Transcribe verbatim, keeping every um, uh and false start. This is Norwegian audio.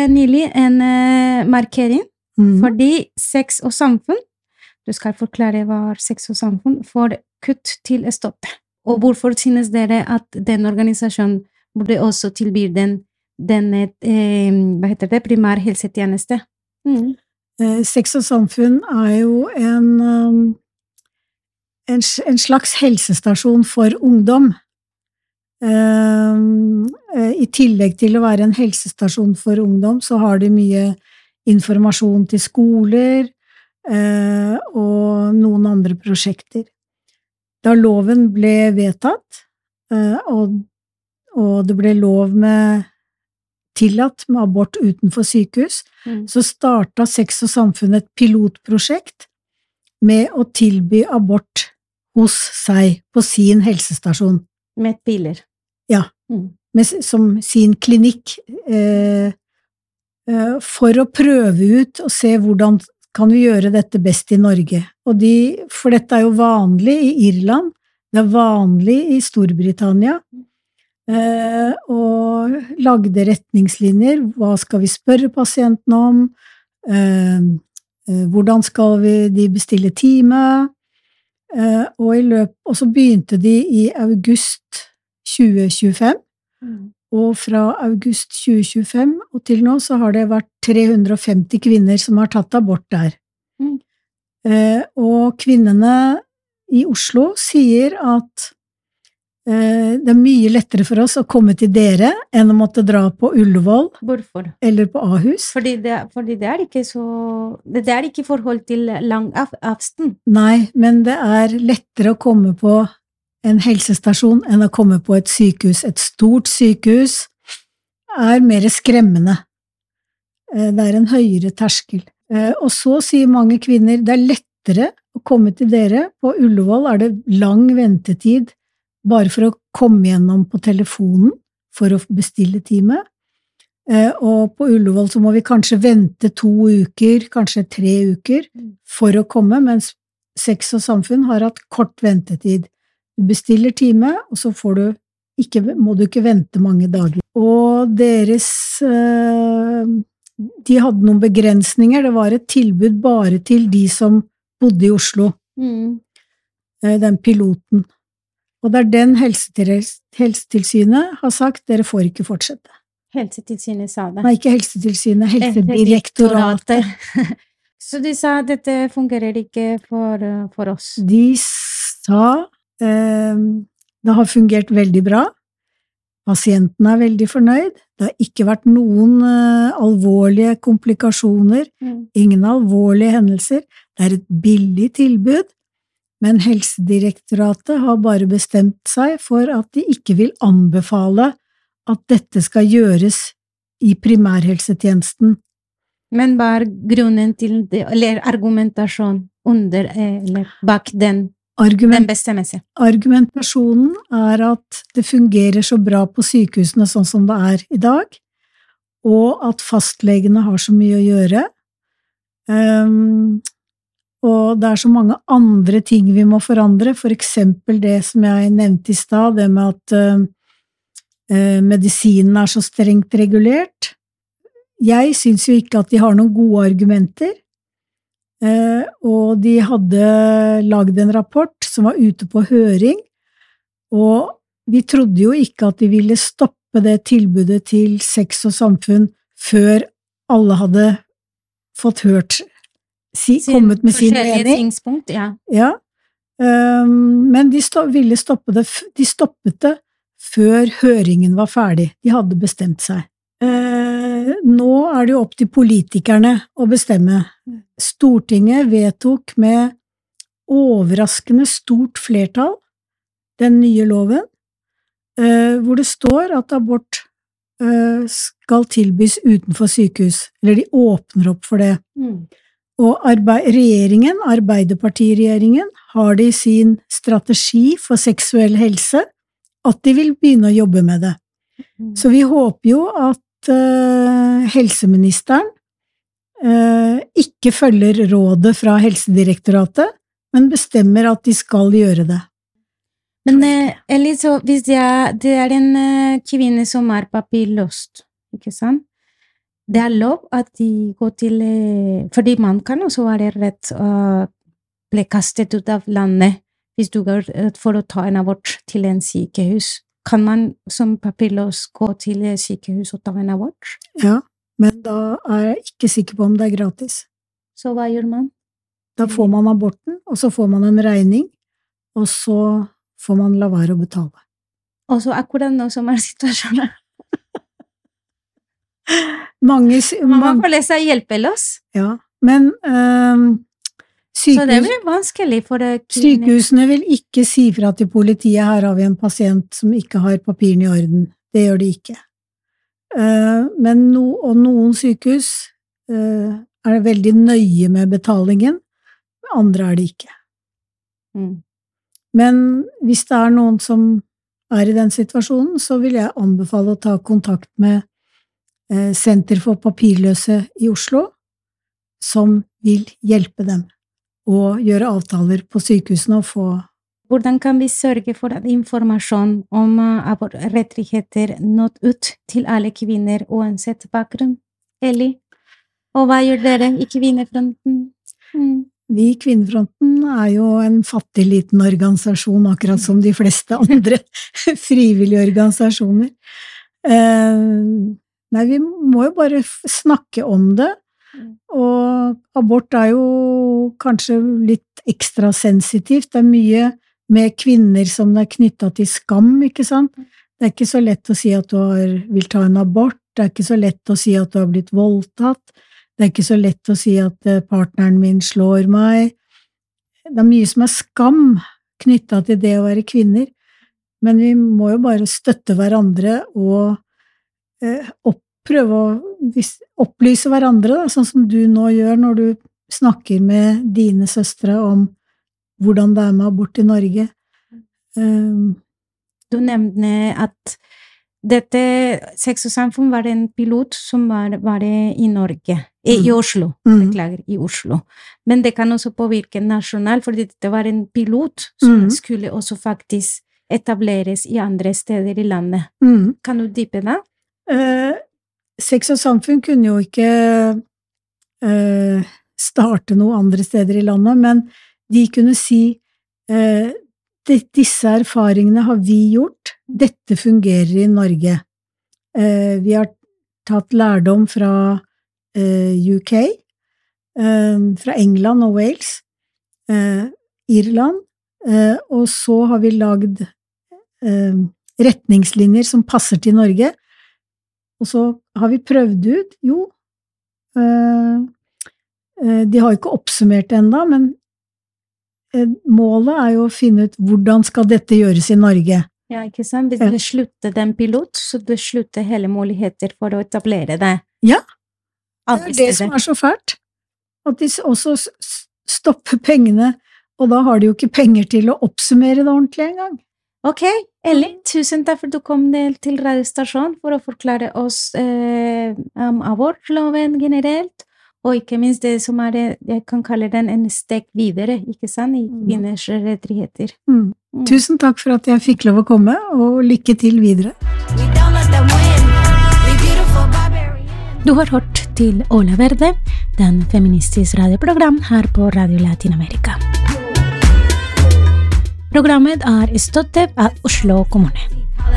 nylig en uh, markering, mm. fordi sex og samfunn, du skal forklare hva er sex og samfunn, får kutt til støtte. Og hvorfor synes dere at den organisasjonen burde også tilby den, den eh, hva heter det, primærhelsetjeneste? Mm. Eh, sex og samfunn er jo en, um, en, en slags helsestasjon for ungdom. Uh, I tillegg til å være en helsestasjon for ungdom, så har de mye informasjon til skoler uh, og noen andre prosjekter. Da loven ble vedtatt, uh, og, og det ble lov med tillatt med abort utenfor sykehus, mm. så startet Sex og Samfunn et pilotprosjekt med å tilby abort hos seg på sin helsestasjon. Med biler. Ja, mm. med, som sin klinikk, eh, eh, for å prøve ut og se hvordan kan vi gjøre dette best i Norge. Og de, for dette er jo vanlig i Irland, det er vanlig i Storbritannia, eh, og lagde retningslinjer, hva skal vi spørre pasienten om, eh, eh, hvordan skal vi de bestille time, eh, og, i løp, og så begynte de i august tjue tjuefem, mm. og fra august tjue tjuefem og til nå så har det vært tre hundre og femti kvinner som har tatt abort der. Mm. Eh, og kvinnene i Oslo sier at eh, det er mye lettere for oss å komme til dere enn å måtte dra på Ullevål. Hvorfor? Eller på Ahus. Fordi det, fordi det er ikke så, det er ikke i forhold til lang av, avstand. Nei, men det er lettere å komme på en helsestasjon enn å komme på et sykehus. Et stort sykehus er mer skremmende. Det er en høyere terskel. Og så sier mange kvinner, det er lettere å komme til dere. På Ullevål er det lang ventetid bare for å komme gjennom på telefonen for å bestille time. Og på Ullevål så må vi kanskje vente to uker, kanskje tre uker for å komme, mens Sex og Samfunn har hatt kort ventetid. Du bestiller time, og så får du ikke, må du ikke vente mange dager. Og deres, de hadde noen begrensninger, det var et tilbud bare til de som bodde i Oslo, mm. den piloten. Og det er den Helsetilsynet har sagt, dere får ikke fortsette. Helsetilsynet sa det? Nei, ikke Helsetilsynet, Helsedirektoratet. Så de sa at dette fungerer ikke for, for oss? De sa det har fungert veldig bra. Pasienten er veldig fornøyd. Det har ikke vært noen alvorlige komplikasjoner, mm. ingen alvorlige hendelser. Det er et billig tilbud, men Helsedirektoratet har bare bestemt seg for at de ikke vil anbefale at dette skal gjøres i primærhelsetjenesten. Men hva er grunnen til det, eller argumentasjon under, eller bak den? Argument, argumentasjonen er at det fungerer så bra på sykehusene sånn som det er i dag, og at fastlegene har så mye å gjøre. Um, og det er så mange andre ting vi må forandre, for eksempel det som jeg nevnte i stad, det med at uh, uh, medisinen er så strengt regulert. Jeg synes jo ikke at de har noen gode argumenter, Uh, og de hadde laget en rapport som var ute på høring, og vi trodde jo ikke at de ville stoppe det tilbudet til Sex og Samfunn før alle hadde fått hørt, si, sin, kommet med sin mening. Ja. Ja. Um, men de sto, ville stoppe det, de stoppet det før høringen var ferdig. De hadde bestemt seg. Uh, nå er det jo opp til politikerne å bestemme. Stortinget vedtok med overraskende stort flertall den nye loven, uh, hvor det står at abort uh, skal tilbys utenfor sykehus, eller de åpner opp for det. Mm. Og arbeid, regjeringen, Arbeiderpartiregjeringen, har de sin strategi for seksuell helse, at de vil begynne å jobbe med det. Mm. Så vi håper jo at uh, helseministeren uh, ikke følger rådet fra Helsedirektoratet, men bestemmer at de skal gjøre det. Men uh, eller så, hvis det er, det er en uh, kvinne som er papirløst, ikke sant? det er lov at de går til eh, fordi man kan også være redd å bli kastet ut av landet hvis du går for å ta en abort til en sykehus. Kan man som papirløs gå til sykehus og ta en abort? Ja, men da er jeg ikke sikker på om det er gratis. Så hva gjør man? Da får man aborten, og så får man en regning, og så får man la være å betale. Og så akkurat nå som er situasjonen. Mange, Man mange, får lese hjelpeløs. ja, men øhm, Så det sykehus, blir vanskelig for kvinner. sykehusene vil ikke si fra til politiet, her har vi en pasient som ikke har papirene i orden. Det gjør de ikke. Eh, men no, og noen sykehus eh, er veldig nøye med betalingen, andre er det ikke. Mm. Men hvis det er noen som er i den situasjonen, så vil jeg anbefale å ta kontakt med eh, Senter for papirløse i Oslo, som vil hjelpe dem å gjøre avtaler på sykehusene og få. Hvordan kan vi sørge for at informasjon om uh, abortrettigheter nått ut til alle kvinner uansett bakgrunn? Eli? Og hva gjør dere i Kvinnefronten? Mm. Vi i Kvinnefronten er jo en fattig liten organisasjon, akkurat som de fleste andre frivillige organisasjoner. Eh, nei, vi må jo bare snakke om det, og abort er jo kanskje litt ekstra sensitivt. Det er mye med kvinner som er knyttet til skam, ikke sant? Det er ikke så lett å si at du har, vil ta en abort, det er ikke så lett å si at du har blitt voldtatt, det er ikke så lett å si at partneren min slår meg. Det er mye som er skam knyttet til det å være kvinner, men vi må jo bare støtte hverandre og eh, opp, prøve å vis, opplyse hverandre, da, sånn som du nå gjør når du snakker med dine søstre om hvordan det er med abort i Norge. Um, Du nevnte at dette Sex og samfunn var en pilot som var, var i Norge, i, i Oslo, Mm. beklager, i Oslo. Men det kan også påvirke nasjonalt, fordi dette var en pilot som Mm. skulle også faktisk etableres i andre steder i landet. mm. Kan du dype det? Eh, Sex og samfunn kunne jo ikke eh, starte noe andre steder i landet, men de kunne si eh, de, disse erfaringene har vi gjort, dette fungerer i Norge. Eh, vi har tatt lærdom fra eh, U K, eh, fra England og Wales, eh, Irland, eh, og så har vi lagd eh, retningslinjer som passer til Norge. Og så har vi prøvd ut, jo, øh, øh, de har ikke oppsummert det enda, men øh, målet er jo å finne ut hvordan skal dette gjøres i Norge. Ja, ikke sant? Hvis Ja. du slutter den pilot, så du slutter hele muligheter for å etablere det. Ja, det Andre er det som steder. er så fælt. At de også s- s- stopper pengene, og da har de jo ikke penger til å oppsummere det ordentlig engang. Ok, Ellie, tusen takk for at du kom ned til radiostasjonen for å forklare oss eh, om abortloven generelt, og ikke minst det som er, det- jeg kan kalle den en steg videre, ikke sant, i Mm. kvinners rettigheter. Mm. Mm. Tusen takk for at jeg fikk lov å komme, og lykke til videre. We don't let them win. We beautiful barbarians. Du har hørt til Ola Verde, den feministiske radioprogram her på Radio Latinamerika. Programmet er støttet av Oslo kommune.